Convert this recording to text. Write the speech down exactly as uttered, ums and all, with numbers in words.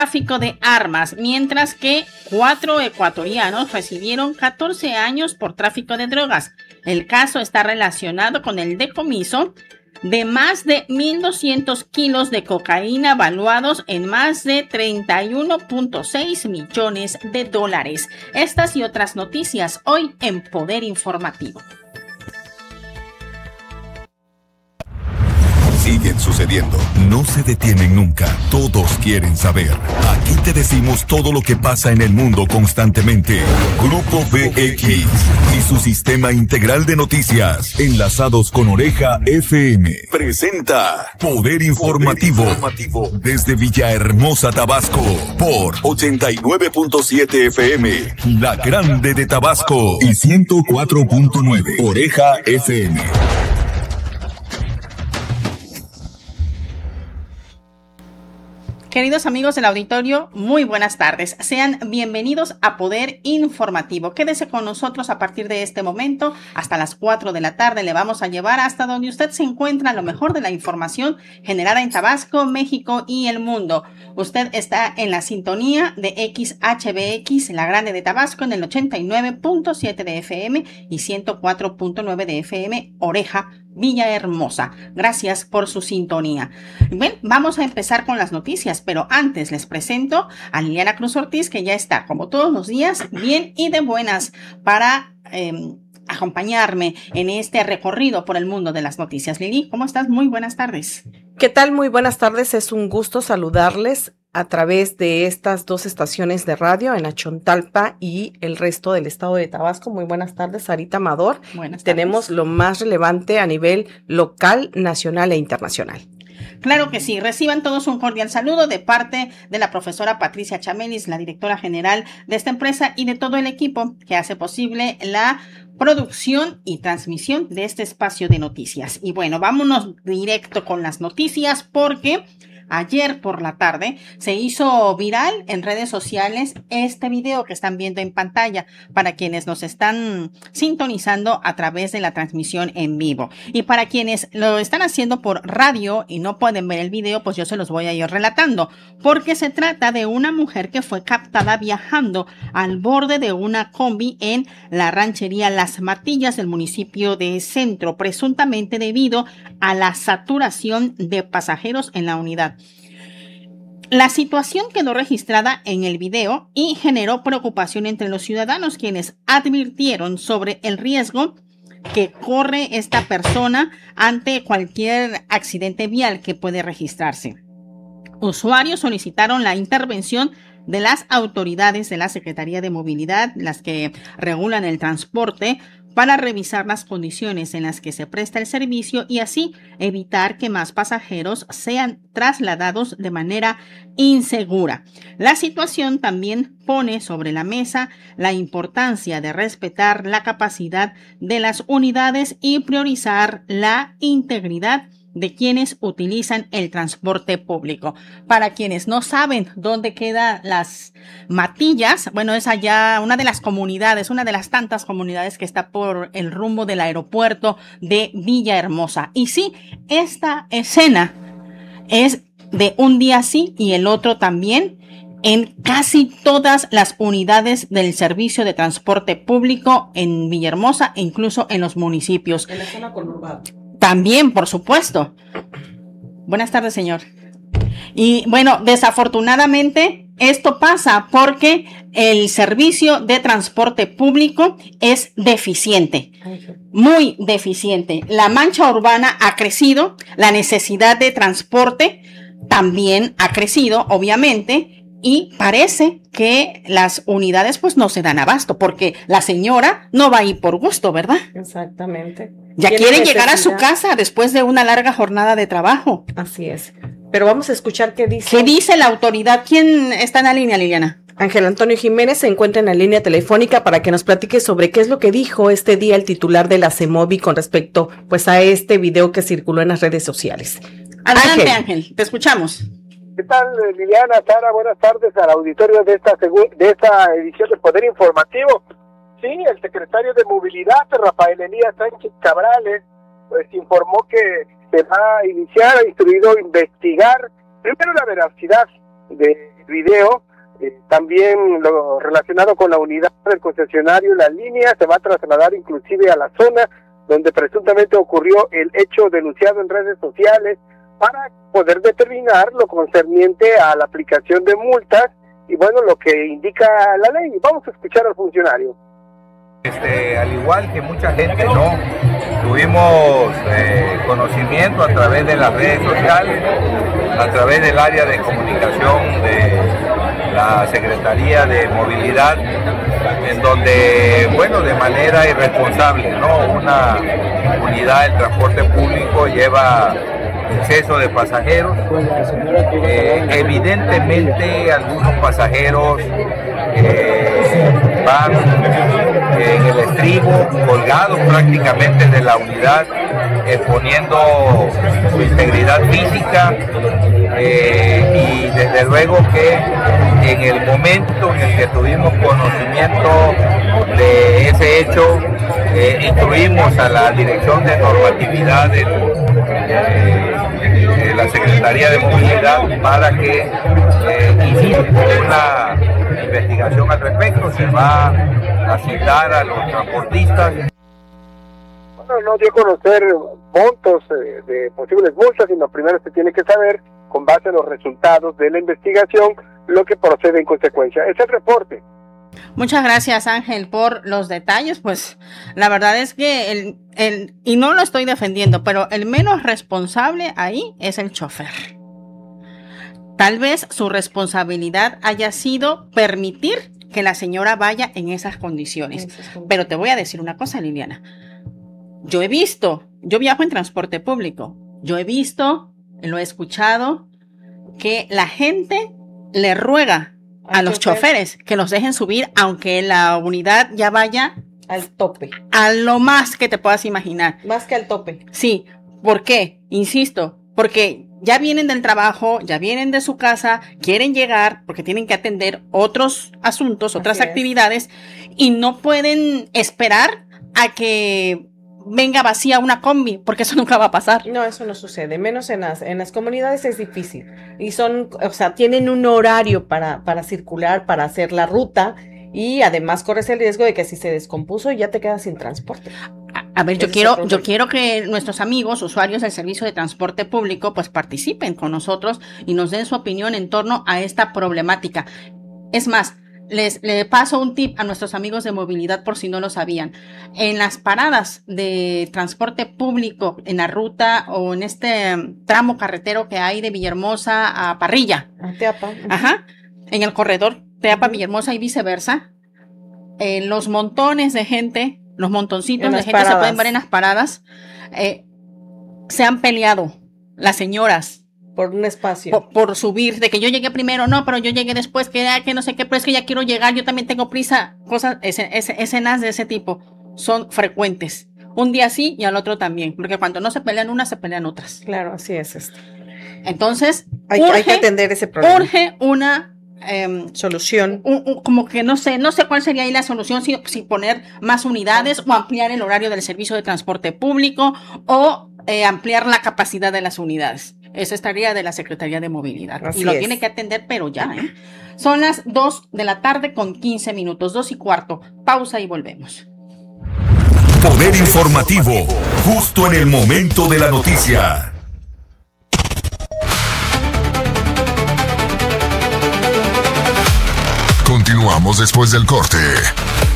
tráfico de armas, mientras que cuatro ecuatorianos recibieron catorce años por tráfico de drogas. El caso está relacionado con el decomiso de más de mil doscientos kilos de cocaína valuados en más de treinta y uno punto seis millones de dólares. Estas y otras noticias hoy en Poder Informativo. Siguen sucediendo, no se detienen nunca, todos quieren saber. Aquí te decimos todo lo que pasa en el mundo constantemente. Grupo B X y su sistema integral de noticias, enlazados con Oreja F M, presenta Poder Informativo, Poder Informativo. Desde Villahermosa, Tabasco, por ochenta y nueve punto siete F M, La Grande de Tabasco, y ciento cuatro punto nueve, Oreja F M. Queridos amigos del auditorio, muy buenas tardes. Sean bienvenidos a Poder Informativo. Quédese con nosotros a partir de este momento. Hasta las cuatro de la tarde le vamos a llevar hasta donde usted se encuentra lo mejor de la información generada en Tabasco, México y el mundo. Usted está en la sintonía de X H B X, La Grande de Tabasco, en el ochenta y nueve punto siete de F M y ciento cuatro punto nueve de F M, Oreja, Villahermosa. Gracias por su sintonía. Bien, vamos a empezar con las noticias, pero antes les presento a Liliana Cruz Ortiz, que ya está, como todos los días, bien y de buenas para eh, acompañarme en este recorrido por el mundo de las noticias. Lili, ¿cómo estás? Muy buenas tardes. ¿Qué tal? Muy buenas tardes. Es un gusto saludarles a través de estas dos estaciones de radio en Achontalpa y el resto del estado de Tabasco. Muy buenas tardes, Sarita Amador. Buenas tardes. Tenemos lo más relevante a nivel local, nacional e internacional. Claro que sí. Reciban todos un cordial saludo de parte de la profesora Patricia Chamelis, la directora general de esta empresa, y de todo el equipo que hace posible la producción y transmisión de este espacio de noticias. Y bueno, vámonos directo con las noticias porque ayer por la tarde se hizo viral en redes sociales este video que están viendo en pantalla para quienes nos están sintonizando a través de la transmisión en vivo. Y para quienes lo están haciendo por radio y no pueden ver el video, pues yo se los voy a ir relatando, porque se trata de una mujer que fue captada viajando al borde de una combi en la ranchería Las Matillas del municipio de Centro, presuntamente debido a la saturación de pasajeros en la unidad. La situación quedó registrada en el video y generó preocupación entre los ciudadanos, quienes advirtieron sobre el riesgo que corre esta persona ante cualquier accidente vial que puede registrarse. Usuarios solicitaron la intervención de las autoridades de la Secretaría de Movilidad, las que regulan el transporte, para revisar las condiciones en las que se presta el servicio y así evitar que más pasajeros sean trasladados de manera insegura. La situación también pone sobre la mesa la importancia de respetar la capacidad de las unidades y priorizar la integridad de quienes utilizan el transporte público. Para quienes no saben dónde quedan Las Matillas, bueno, es allá una de las comunidades, una de las tantas comunidades que está por el rumbo del aeropuerto de Villahermosa. Y sí, esta escena es de un día sí y el otro también en casi todas las unidades del servicio de transporte público en Villahermosa e incluso en los municipios. En la zona conurbada. También, por supuesto. Buenas tardes, señor. Y bueno, desafortunadamente esto pasa porque el servicio de transporte público es deficiente, muy deficiente. La mancha urbana ha crecido, la necesidad de transporte también ha crecido, obviamente, y parece que las unidades pues no se dan abasto, porque la señora no va a ir por gusto, ¿verdad? Exactamente. Ya quiere llegar a su casa después de una larga jornada de trabajo. Así es. Pero vamos a escuchar qué dice. ¿Qué dice la autoridad? ¿Quién está en la línea, Liliana? Ángel Antonio Jiménez se encuentra en la línea telefónica para que nos platique sobre qué es lo que dijo este día el titular de la CEMOVI con respecto pues a este video que circuló en las redes sociales. Adelante, Ángel, Ángel, te escuchamos. ¿Qué tal, Liliana, Sara? Buenas tardes al auditorio de esta de esta edición del Poder Informativo. Sí, el secretario de Movilidad, Rafael Elías Sánchez Cabrales, pues informó que se va a iniciar, ha instruido investigar primero la veracidad de video. Eh, también lo relacionado con la unidad del concesionario, la línea se va a trasladar inclusive a la zona donde presuntamente ocurrió el hecho denunciado en redes sociales para poder determinar lo concerniente a la aplicación de multas y bueno, lo que indica la ley. Vamos a escuchar al funcionario. Este, al igual que mucha gente, no tuvimos eh, conocimiento a través de las redes sociales, a través del área de comunicación de la Secretaría de Movilidad, en donde, bueno, de manera irresponsable, ¿no? Una unidad del transporte público lleva exceso de pasajeros. Eh, evidentemente algunos pasajeros eh, van en el estribo, colgados prácticamente de la unidad, exponiendo su integridad física, eh, y desde luego que en el momento en el que tuvimos conocimiento de ese hecho, eh, instruimos a la Dirección de Normatividad de, de, de la Secretaría de Movilidad para que eh, inicie una investigación al respecto. Se va a citar a los transportistas. Bueno, no dio a conocer montos eh, de posibles multas, sino primero se tiene que saber, con base en los resultados de la investigación, lo que procede en consecuencia. Es el reporte. Muchas gracias, Ángel, por los detalles. Pues la verdad es que el, el, y no lo estoy defendiendo, pero el menos responsable ahí es el chofer. Tal vez su responsabilidad haya sido permitir que la señora vaya en esas condiciones. Pero te voy a decir una cosa, Liliana. Yo he visto, yo viajo en transporte público, yo he visto, lo he escuchado, que la gente le ruega a Al los chofer. choferes que los dejen subir, aunque la unidad ya vaya al tope, a lo más que te puedas imaginar. Más que al tope. Sí, ¿por qué? Insisto, porque ya vienen del trabajo, ya vienen de su casa, quieren llegar porque tienen que atender otros asuntos, otras Así actividades, es. y no pueden esperar a que venga vacía una combi, porque eso nunca va a pasar. No, eso no sucede, menos en las, en las comunidades es difícil. Y son, o sea, tienen un horario para, para circular, para hacer la ruta, y además corres el riesgo de que si se descompuso ya te quedas sin transporte. A, a ver, yo Ese quiero, yo quiero que nuestros amigos, usuarios del servicio de transporte público, pues participen con nosotros y nos den su opinión en torno a esta problemática. Es más, Les, les paso un tip a nuestros amigos de movilidad por si no lo sabían. En las paradas de transporte público, en la ruta o en este tramo carretero que hay de Villahermosa a Parrilla. A Teapa. Uh-huh. Ajá. En el corredor Teapa, uh-huh. Villahermosa y viceversa. Eh, los montones de gente, los montoncitos en de gente paradas. Se pueden ver en las paradas. Eh, se han peleado las señoras. Por un espacio. Por, por subir, de que yo llegué primero, no, pero yo llegué después, que, que no sé qué, pero es que ya quiero llegar, yo también tengo prisa. Cosas, ese, ese, escenas de ese tipo son frecuentes. Un día sí y al otro también, porque cuando no se pelean unas, se pelean otras. Claro, así es esto. Entonces, hay, urge, hay que atender ese problema. Urge una eh, solución. Un, un, como que no sé, no sé cuál sería ahí la solución, si, si poner más unidades o ampliar el horario del servicio de transporte público o eh, ampliar la capacidad de las unidades. Eso es tarea de la Secretaría de Movilidad. Así y lo es. Tiene que atender, pero ya, ¿eh? Son las dos de la tarde con quince minutos, dos y cuarto. Pausa y volvemos. Poder informativo, justo en el momento de la noticia. Continuamos después del corte.